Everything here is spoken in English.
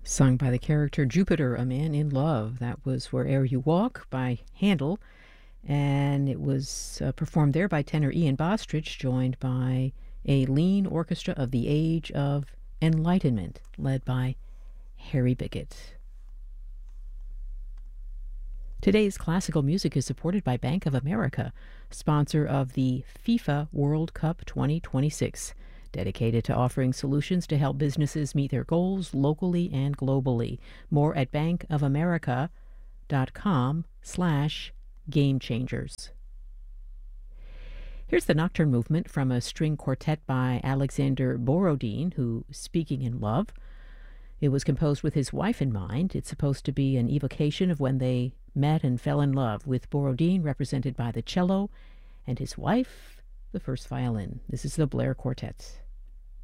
Sung by the character Jupiter, A Man in Love. That was Where'er You Walk by Handel, and it was performed there by tenor Ian Bostridge, joined by a lean orchestra of the Age of Enlightenment, led by Harry Biggett. Today's classical music is supported by Bank of America, sponsor of the FIFA World Cup 2026. Dedicated to offering solutions to help businesses meet their goals locally and globally. More at bankofamerica.com/gamechangers. Here's the Nocturne Movement from a string quartet by Alexander Borodin, who, speaking in love, it was composed with his wife in mind. It's supposed to be an evocation of when they met and fell in love, with Borodin represented by the cello and his wife, the first violin. This is the Blair Quartet.